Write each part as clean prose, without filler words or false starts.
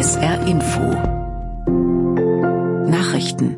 SR Info. Nachrichten.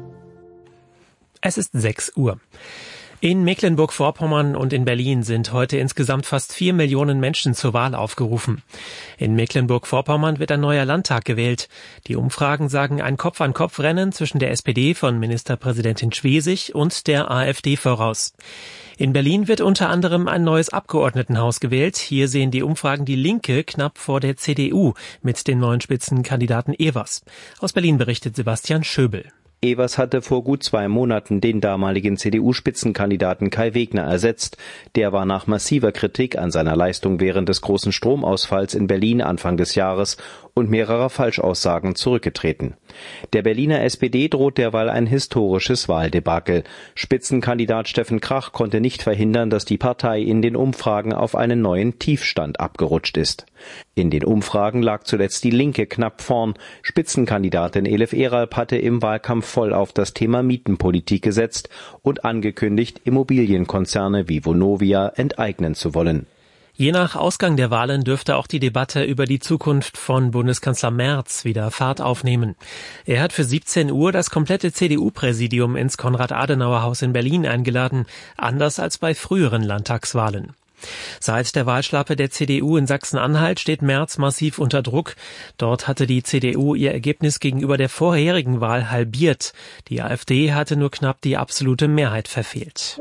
Es ist 6 Uhr. In Mecklenburg-Vorpommern und in Berlin sind heute insgesamt fast 4 Millionen Menschen zur Wahl aufgerufen. In Mecklenburg-Vorpommern wird ein neuer Landtag gewählt. Die Umfragen sagen ein Kopf-an-Kopf-Rennen zwischen der SPD von Ministerpräsidentin Schwesig und der AfD voraus. In Berlin wird unter anderem ein neues Abgeordnetenhaus gewählt. Hier sehen die Umfragen die Linke knapp vor der CDU mit dem neuen Spitzenkandidaten Evers. Aus Berlin berichtet Sebastian Schöbel. Evers hatte vor gut 2 Monaten den damaligen CDU-Spitzenkandidaten Kai Wegner ersetzt. Der war nach massiver Kritik an seiner Leistung während des großen Stromausfalls in Berlin Anfang des Jahres und mehrerer Falschaussagen zurückgetreten. Der Berliner SPD droht derweil ein historisches Wahldebakel. Spitzenkandidat Steffen Krach konnte nicht verhindern, dass die Partei in den Umfragen auf einen neuen Tiefstand abgerutscht ist. In den Umfragen lag zuletzt die Linke knapp vorn. Spitzenkandidatin Elif Eralp hatte im Wahlkampf voll auf das Thema Mietenpolitik gesetzt und angekündigt, Immobilienkonzerne wie Vonovia enteignen zu wollen. Je nach Ausgang der Wahlen dürfte auch die Debatte über die Zukunft von Bundeskanzler Merz wieder Fahrt aufnehmen. Er hat für 17 Uhr das komplette CDU-Präsidium ins Konrad-Adenauer-Haus in Berlin eingeladen, anders als bei früheren Landtagswahlen. Seit der Wahlschlappe der CDU in Sachsen-Anhalt steht Merz massiv unter Druck. Dort hatte die CDU ihr Ergebnis gegenüber der vorherigen Wahl halbiert. Die AfD hatte nur knapp die absolute Mehrheit verfehlt.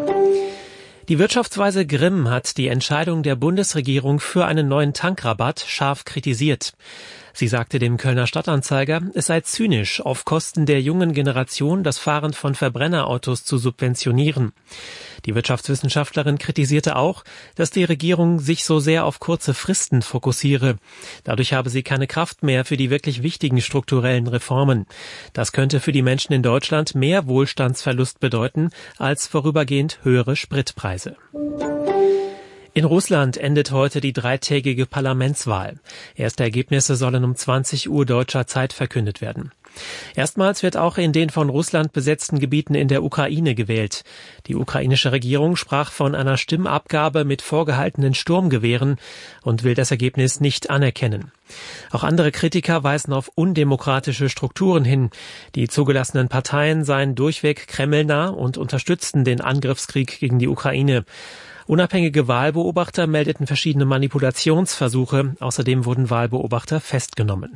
Die Wirtschaftsweise Grimm hat die Entscheidung der Bundesregierung für einen neuen Tankrabatt scharf kritisiert. Sie sagte dem Kölner Stadtanzeiger, es sei zynisch, auf Kosten der jungen Generation das Fahren von Verbrennerautos zu subventionieren. Die Wirtschaftswissenschaftlerin kritisierte auch, dass die Regierung sich so sehr auf kurze Fristen fokussiere. Dadurch habe sie keine Kraft mehr für die wirklich wichtigen strukturellen Reformen. Das könnte für die Menschen in Deutschland mehr Wohlstandsverlust bedeuten als vorübergehend höhere Spritpreise. In Russland endet heute die 3-tägige Parlamentswahl. Erste Ergebnisse sollen um 20 Uhr deutscher Zeit verkündet werden. Erstmals wird auch in den von Russland besetzten Gebieten in der Ukraine gewählt. Die ukrainische Regierung sprach von einer Stimmabgabe mit vorgehaltenen Sturmgewehren und will das Ergebnis nicht anerkennen. Auch andere Kritiker weisen auf undemokratische Strukturen hin. Die zugelassenen Parteien seien durchweg kremlnah und unterstützten den Angriffskrieg gegen die Ukraine. Unabhängige Wahlbeobachter meldeten verschiedene Manipulationsversuche. Außerdem wurden Wahlbeobachter festgenommen.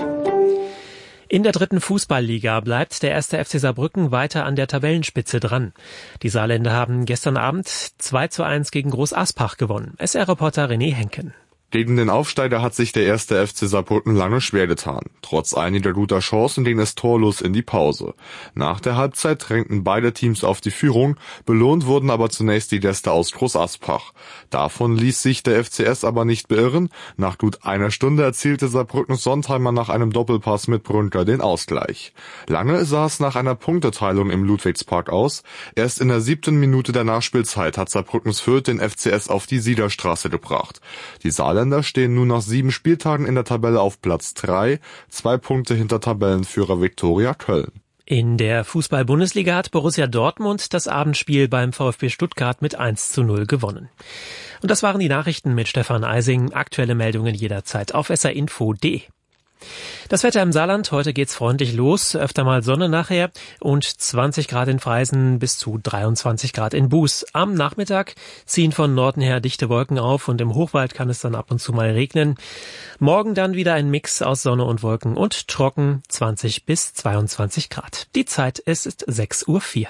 In der 3. Fußballliga bleibt der 1. FC Saarbrücken weiter an der Tabellenspitze dran. Die Saarländer haben gestern Abend 2:1 gegen Groß Aspach gewonnen. SR-Reporter René Henken. Gegen den Aufsteiger hat sich der 1. FC Saarbrücken lange schwer getan. Trotz einiger guter Chancen ging es torlos in die Pause. Nach der Halbzeit drängten beide Teams auf die Führung, belohnt wurden aber zunächst die Gäste aus Groß Aspach. Davon ließ sich der FCS aber nicht beirren. Nach gut einer Stunde erzielte Saarbrückens Sontheimer nach einem Doppelpass mit Brünker den Ausgleich. Lange sah es nach einer Punkteteilung im Ludwigspark aus. Erst in der 7. Minute der Nachspielzeit hat Saarbrückens Fürth den FCS auf die Siegerstraße gebracht. Die Saarländer stehen nun nach 7 Spieltagen in der Tabelle auf Platz 3, 2 Punkte hinter Tabellenführer Viktoria Köln. In der Fußball-Bundesliga hat Borussia Dortmund das Abendspiel beim VfB Stuttgart mit 1:0 gewonnen. Und das waren die Nachrichten mit Stefan Eising. Aktuelle Meldungen jederzeit auf srinfo.de. Das Wetter im Saarland, heute geht's freundlich los, öfter mal Sonne nachher und 20 Grad in Freisen bis zu 23 Grad in Buß. Am Nachmittag ziehen von Norden her dichte Wolken auf und im Hochwald kann es dann ab und zu mal regnen. Morgen dann wieder ein Mix aus Sonne und Wolken und trocken 20 bis 22 Grad. Die Zeit ist 6:04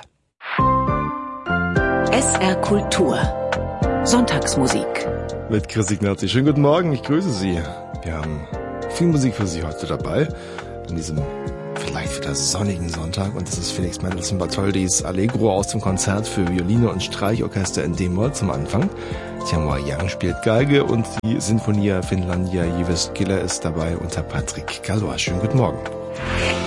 Uhr. SR Kultur. Sonntagsmusik. Mit Chris Ignazzi. Schönen guten Morgen, ich grüße Sie. Wir haben viel Musik für Sie heute dabei, an diesem vielleicht wieder sonnigen Sonntag. Und das ist Felix Mendelssohn Bartholdis Allegro aus dem Konzert für Violine und Streichorchester in D-Moll zum Anfang. Tianhua Yang spielt Geige und die Sinfonia Finlandia Jyväskylä ist dabei unter Patrick Galois. Schönen guten Morgen.